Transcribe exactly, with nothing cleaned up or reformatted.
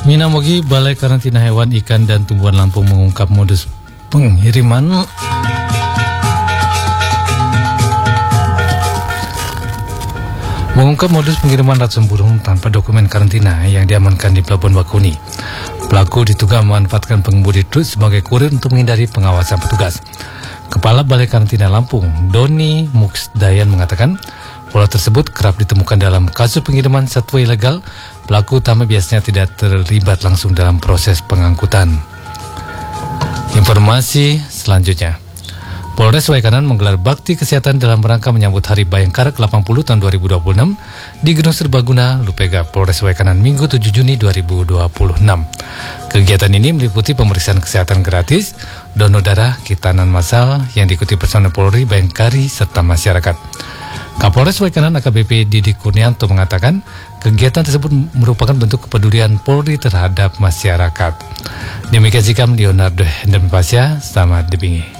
Minamogi, Balai Karantina Hewan, Ikan, dan Tumbuhan Lampung mengungkap modus pengiriman mengungkap modus pengiriman racun burung tanpa dokumen karantina yang diamankan di Pelabuhan Bakuni. Pelaku diduga memanfaatkan pengemudi truk sebagai kurir untuk menghindari pengawasan petugas. Kepala Balai Karantina Lampung, Doni Muksdayan, mengatakan pola tersebut kerap ditemukan dalam kasus pengiriman satwa ilegal. Pelaku utama biasanya tidak terlibat langsung dalam proses pengangkutan. Informasi selanjutnya, Polres Waikanan menggelar bakti kesehatan dalam rangka menyambut Hari Bayangkara ke delapan puluh tahun dua ribu dua puluh enam di Gedung Serbaguna, Lupega, Polres Waikanan, Minggu tujuh Juni dua ribu dua puluh enam. Kegiatan ini meliputi pemeriksaan kesehatan gratis, donor darah, kitanan massal yang diikuti personel Polri, Bayangkari, serta masyarakat. Kapolres Waikanan A K B P Didi Kurnianto mengatakan kegiatan tersebut merupakan bentuk kepedulian Polri terhadap masyarakat. Demikian sikap Leonardo Hendemipasya, selamat dibingi.